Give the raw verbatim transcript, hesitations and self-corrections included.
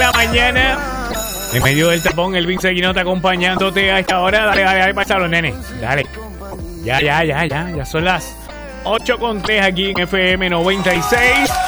la mañana. En medio del tapón, Elvin Seguinota acompañándote a esta hora. Dale, dale, dale, pásalo, nene. Dale. Ya, ya, ya, ya. Ya son las ocho con tres aquí en F M noventa y seis.